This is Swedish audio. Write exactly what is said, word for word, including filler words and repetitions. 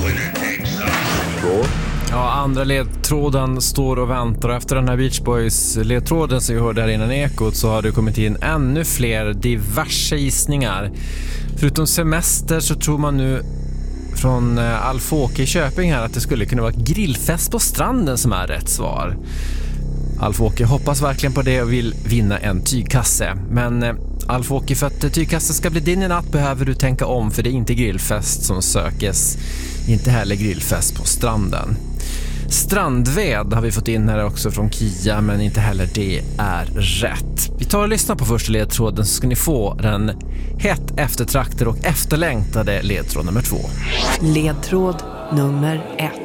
Ja, andra ledtråden står och väntar. Efter den här Beach Boys-ledtråden som vi hörde där innan ekot så har det kommit in ännu fler diverse gissningar. Förutom semester så tror man nu från Alf-Åke i Köping här att det skulle kunna vara grillfest på stranden som är rätt svar. Alf-Åke hoppas verkligen på det och vill vinna en tygkasse. Men Alf-Åke, för att tygkassen ska bli din i natt behöver du tänka om, för det är inte grillfest som sökes. Inte heller grillfest på stranden. Strandved har vi fått in här också från Kia, men inte heller det är rätt. Vi tar och lyssnar på första ledtråden så ska ni få den hett eftertraktade och efterlängtade ledtråd nummer två. Ledtråd nummer ett.